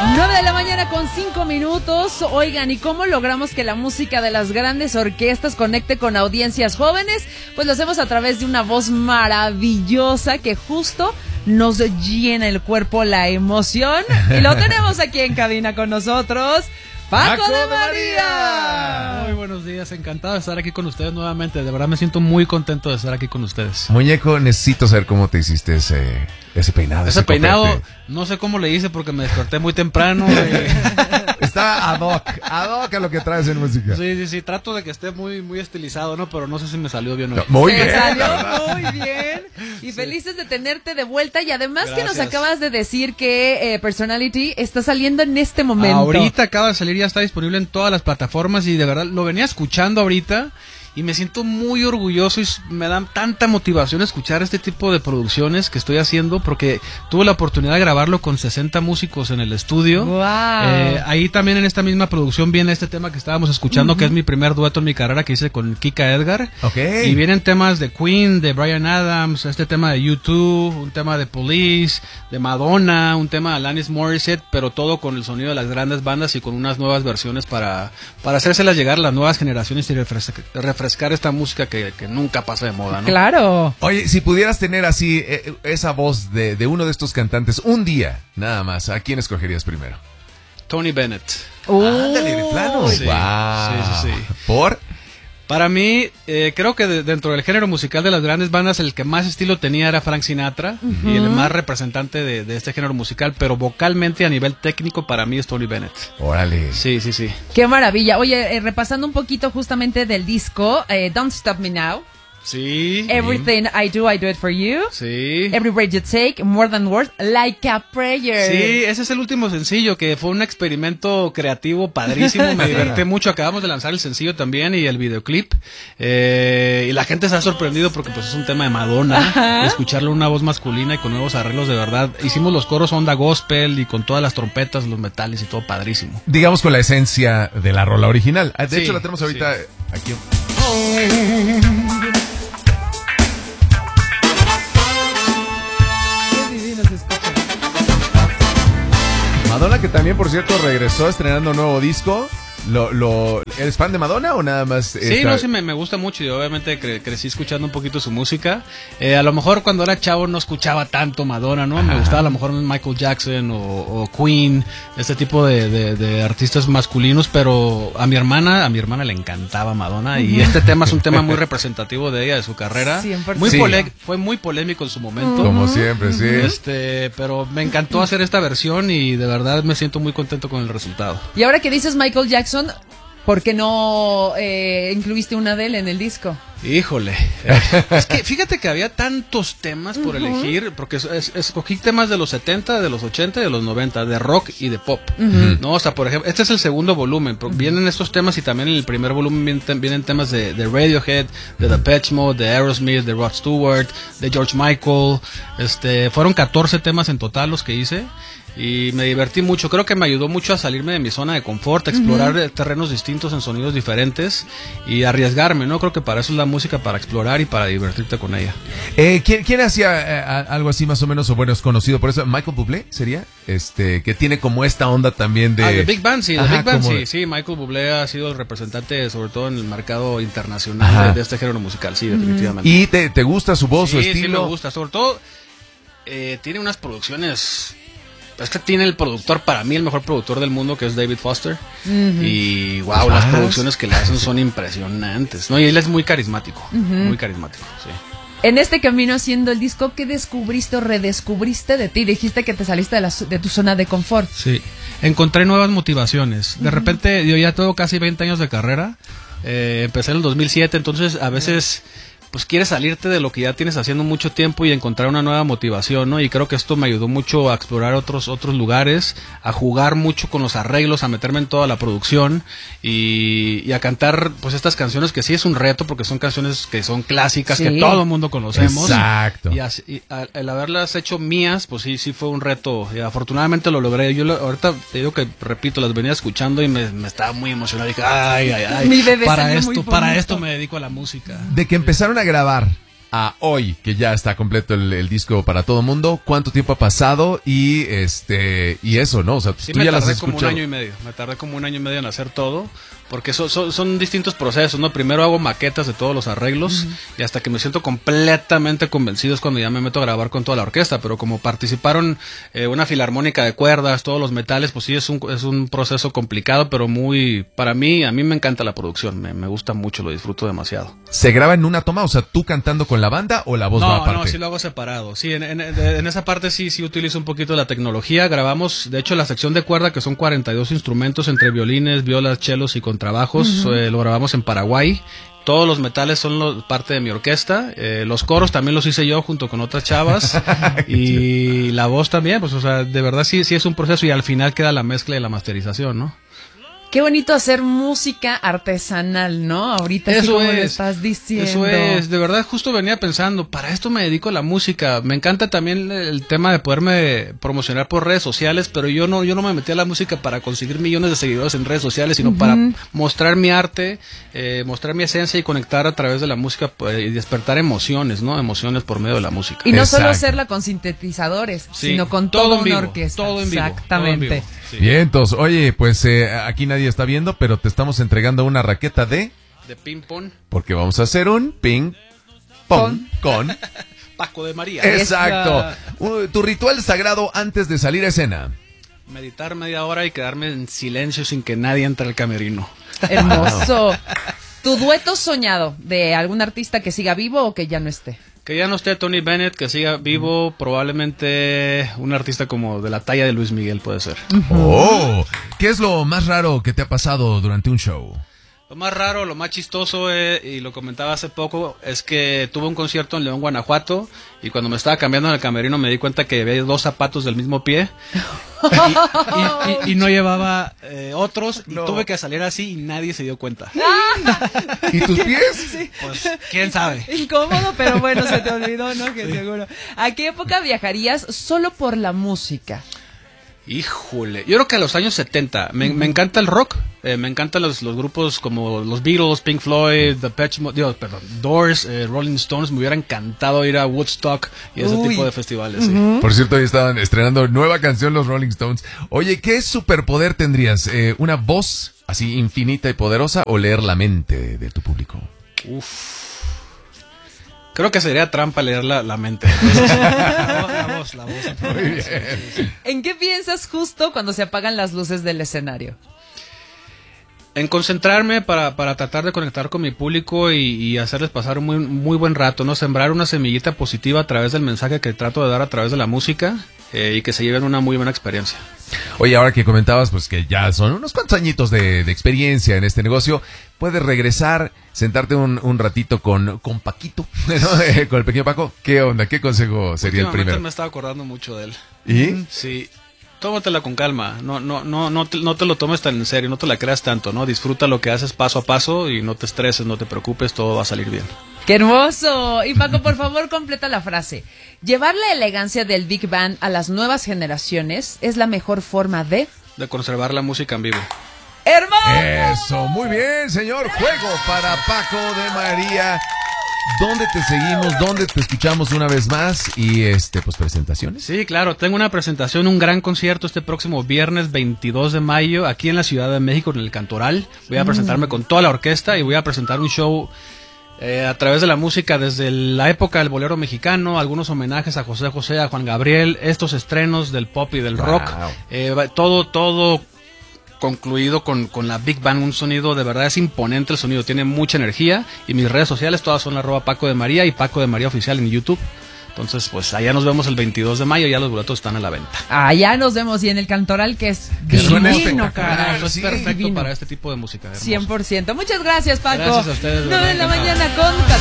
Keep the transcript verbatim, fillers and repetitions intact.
nueve de la mañana con cinco minutos. Oigan, ¿y cómo logramos que la música de las grandes orquestas conecte con audiencias jóvenes? Pues lo hacemos a través de una voz maravillosa que justo nos llena el cuerpo la emoción. Y lo tenemos aquí en cabina con nosotros, Paco, Paco de María. Muy buenos días, encantado de estar aquí con ustedes nuevamente. De verdad me siento muy contento de estar aquí con ustedes. Muñeco, necesito saber cómo te hiciste ese, ese peinado. Ese, ese peinado, copete. No sé cómo le hice porque me desperté muy temprano. Está ad hoc, ad hoc a lo que traes en música. Sí, sí, sí, trato de que esté muy, muy estilizado, ¿no? Pero no sé si me salió bien hoy. No, muy Se bien. salió muy bien. Y sí, felices de tenerte de vuelta. Y además Gracias. que nos acabas de decir que eh, Personality está saliendo en este momento. Ahorita acaba de salir, ya está disponible en todas las plataformas y de verdad lo venía escuchando ahorita. Y me siento muy orgulloso y me dan tanta motivación escuchar este tipo de producciones que estoy haciendo porque tuve la oportunidad de grabarlo con sesenta músicos en el estudio. Wow. Eh, ahí también en esta misma producción viene este tema que estábamos escuchando, uh-huh. que es mi primer dueto en mi carrera que hice con Kika Edgar. Okay. Y vienen temas de Queen, de Bryan Adams, este tema de U dos, un tema de Police, de Madonna, un tema de Alanis Morissette, pero todo con el sonido de las grandes bandas y con unas nuevas versiones para, para hacérselas llegar a las nuevas generaciones y refrescar, refrescar esta música que, que nunca pasa de moda, ¿no? Claro. Oye, si pudieras tener así eh, esa voz de, de uno de estos cantantes un día, nada más, ¿a quién escogerías primero? Tony Bennett. Uh, Ándale, de plano. Sí, wow. sí, sí, sí. ¿Por? Para mí, eh, creo que de, dentro del género musical de las grandes bandas, el que más estilo tenía era Frank Sinatra, uh-huh. y el más representante de, de este género musical, pero vocalmente a nivel técnico para mí es Tony Bennett. Órale. Sí, sí, sí. Qué maravilla. Oye, eh, repasando un poquito justamente del disco, eh, Don't Stop Me Now. Sí. Everything I Do, I Do It For You. Sí. Every Breath You Take, More Than Words, Like a Prayer. Sí, ese es el último sencillo, que fue un experimento creativo padrísimo, me divertí mucho, acabamos de lanzar el sencillo también y el videoclip, eh, y la gente se ha sorprendido porque pues es un tema de Madonna, Ajá. escucharlo una voz masculina y con nuevos arreglos de verdad, hicimos los coros onda gospel y con todas las trompetas, los metales y todo padrísimo. Digamos con la esencia de la rola original, de sí, hecho la tenemos ahorita sí. aquí. Madonna, que también, por cierto, regresó estrenando un nuevo disco. Lo, lo, ¿Eres fan de Madonna o nada más? Sí, esta... no, sí, me, me gusta mucho y obviamente cre, crecí escuchando un poquito su música. Eh, a lo mejor cuando era chavo no escuchaba tanto Madonna, ¿no? Ajá. Me gustaba a lo mejor Michael Jackson o, o Queen, este tipo de, de, de artistas masculinos, pero a mi hermana, a mi hermana le encantaba Madonna, uh-huh. y este tema es un tema muy representativo de ella, de su carrera. cien por ciento. Muy sí. pole, fue muy polémico en su momento. Uh-huh. Como siempre, sí. Este, pero me encantó hacer esta versión y de verdad me siento muy contento con el resultado. Y ahora que dices Michael Jackson, ¿por qué no eh, incluiste una de él en el disco? Híjole, es que fíjate que había tantos temas por uh-huh. elegir, porque es, es, escogí temas de los setenta, de los ochenta y de los noventa, de rock y de pop, uh-huh. ¿no? O sea, por ejemplo, este es el segundo volumen, uh-huh. vienen estos temas y también en el primer volumen vienen, vienen temas de, de Radiohead, de Depeche Mode, de Aerosmith, de Rod Stewart, de George Michael, este, fueron catorce temas en total los que hice. Y me divertí mucho, creo que me ayudó mucho a salirme de mi zona de confort, a explorar uh-huh. terrenos distintos en sonidos diferentes y arriesgarme, ¿no? Creo que para eso es la música, para explorar y para divertirte con ella. Eh, ¿quién, ¿Quién hacía eh, algo así más o menos, o bueno, es conocido por eso? ¿Michael Bublé sería? Este, que tiene como esta onda también de... Ah, de Big Band, sí, de Ajá, Big Band, sí, de... sí, Michael Bublé ha sido el representante, sobre todo en el mercado internacional de, de este género musical, sí, definitivamente. ¿Y te, te gusta su voz, sí, su estilo? Sí, me gusta, sobre todo, eh, tiene unas producciones... Es que tiene el productor, para mí el mejor productor del mundo, que es David Foster. Uh-huh. Y wow, las producciones que le hacen son impresionantes, ¿no? Y él es muy carismático, uh-huh. muy carismático, sí. En este camino haciendo el disco, ¿qué descubriste o redescubriste de ti? Dijiste que te saliste de, la, de tu zona de confort. Sí, encontré nuevas motivaciones. De uh-huh. repente, yo ya tengo casi veinte años de carrera. Eh, empecé en el dos mil siete, entonces a veces... pues quieres salirte de lo que ya tienes haciendo mucho tiempo y encontrar una nueva motivación, ¿no? Y creo que esto me ayudó mucho a explorar otros otros lugares, a jugar mucho con los arreglos, a meterme en toda la producción y, y a cantar pues estas canciones que sí es un reto porque son canciones que son clásicas, sí. que todo el mundo conocemos. Exacto. Y, así, y a, el haberlas hecho mías, pues sí, sí fue un reto y afortunadamente lo logré. Yo lo, ahorita te digo que, repito, las venía escuchando y me, me estaba muy emocionado. Dije, ay, ay, ay, Mi bebé para salió esto, muy para bonito. esto me dedico a la música. De que empezaron a grabar a hoy, que ya está completo el, el disco para todo mundo, ¿cuánto tiempo ha pasado? Y este y eso, ¿no? O sea, sí, tú me ya las has tardé como escuchado. un año y medio. Me tardé como un año y medio en hacer todo. Porque son, son, son distintos procesos, ¿no? Primero hago maquetas de todos los arreglos uh-huh. y hasta que me siento completamente convencido es cuando ya me meto a grabar con toda la orquesta. Pero como participaron eh, una filarmónica de cuerdas, todos los metales, pues sí es un, es un proceso complicado, pero muy... Para mí, a mí me encanta la producción, me, me gusta mucho, lo disfruto demasiado. ¿Se graba en una toma? O sea, ¿tú cantando con la banda o la voz no, va aparte? No, sí lo hago separado. Sí, en, en, en esa parte sí, sí utilizo un poquito la tecnología. Grabamos, de hecho, la sección de cuerda, que son cuarenta y dos instrumentos entre violines, violas, chelos y contrabajos. Uh-huh. Eh, lo grabamos en Paraguay. Todos los metales son lo, parte de mi orquesta. Eh, los coros también los hice yo junto con otras chavas. Y la voz también, pues, o sea, de verdad sí, sí es un proceso y al final queda la mezcla y la masterización, ¿no? Qué bonito hacer música artesanal, ¿no? Ahorita eso sí como es, lo estás diciendo. Eso es, de verdad justo venía pensando, para esto me dedico a la música. Me encanta también el tema de poderme promocionar por redes sociales, pero yo no yo no me metí a la música para conseguir millones de seguidores en redes sociales, sino uh-huh. para mostrar mi arte, eh, mostrar mi esencia y conectar a través de la música pues, y despertar emociones, ¿no? Emociones por medio de la música. Y no Exacto. solo hacerla con sintetizadores, sí, sino con todo toda en vivo, una orquesta. Todo en vivo. Exactamente. Todo en vivo. Sí. Bien, entonces, oye, pues eh, aquí nadie está viendo, pero te estamos entregando una raqueta de... De ping pong. Porque vamos a hacer un ping pong con... Paco de María. Exacto. Uh, tu ritual sagrado antes de salir a escena. Meditar media hora y quedarme en silencio sin que nadie entre al camerino. Hermoso. ¿Tu dueto soñado de algún artista que siga vivo o que ya no esté? Que ya no esté Tony Bennett, que siga vivo, probablemente un artista como de la talla de Luis Miguel puede ser. Oh, ¿qué es lo más raro que te ha pasado durante un show? Lo más raro, lo más chistoso, eh, y lo comentaba hace poco, es que tuve un concierto en León, Guanajuato, y cuando me estaba cambiando en el camerino me di cuenta que había dos zapatos del mismo pie, y, y, y, y no llevaba eh, otros, y no. tuve que salir así y nadie se dio cuenta. ¿Y tus pies? Sí. Pues, quién sabe. Incómodo, pero bueno, se te olvidó, ¿no? Que sí. Seguro. ¿A qué época viajarías solo por la música? Híjole, yo creo que a los años setenta, me, uh-huh. me encanta el rock, eh, me encantan los, los grupos como los Beatles, Pink Floyd, The Depeche Mode, digo, perdón, Doors, eh, Rolling Stones, me hubiera encantado ir a Woodstock y ese Uy. tipo de festivales. Uh-huh. Sí. Por cierto, hoy estaban estrenando nueva canción los Rolling Stones. Oye, ¿qué superpoder tendrías? Eh, ¿Una voz así infinita y poderosa o leer la mente de tu público? Uf. Creo que sería trampa leer la, la mente. La voz, la voz. Muy bien. ¿En qué piensas justo cuando se apagan las luces del escenario? En concentrarme para, para tratar de conectar con mi público y, y hacerles pasar un muy, muy buen rato, ¿no? Sembrar una semillita positiva a través del mensaje que trato de dar a través de la música eh, y que se lleven una muy buena experiencia. Oye, ahora que comentabas, pues que ya son unos cuantos añitos de, de experiencia en este negocio, puedes regresar, sentarte un, un ratito con, con Paquito, ¿no? eh, con el pequeño Paco. ¿Qué onda? ¿Qué consejo sería el primero? Me estaba acordando mucho de él. ¿Y? Sí. Tómatela con calma, no no no no te, no te lo tomes tan en serio, no te la creas tanto, ¿no? Disfruta lo que haces paso a paso y no te estreses, no te preocupes, todo va a salir bien. ¡Qué hermoso! Y Paco, por favor, completa la frase. Llevar la elegancia del Big Band a las nuevas generaciones es la mejor forma de... De conservar la música en vivo. ¡Hermoso! Eso, muy bien, señor. Juego para Paco de María. ¿Dónde te seguimos? ¿Dónde te escuchamos una vez más? Y este, pues presentaciones. Sí, claro, tengo una presentación, un gran concierto este próximo viernes veintidós de mayo aquí en la Ciudad de México, en el Cantoral. Voy a presentarme mm. con toda la orquesta y voy a presentar un show eh, a través de la música desde la época del bolero mexicano, algunos homenajes a José José, a Juan Gabriel, estos estrenos del pop y del wow. rock, eh, todo, todo concluido con, con la Big Band, un sonido de verdad es imponente, el sonido tiene mucha energía y mis redes sociales todas son arroba Paco de María y Paco de María Oficial en YouTube. Entonces, pues allá nos vemos el veintidós de mayo, ya los boletos están a la venta. Allá nos vemos y en el Cantoral que es que divino, cara. Eso es sí, perfecto divino. para este tipo de música. Hermoso. cien por ciento. Muchas gracias, Paco. Gracias a ustedes. nueve de la mañana con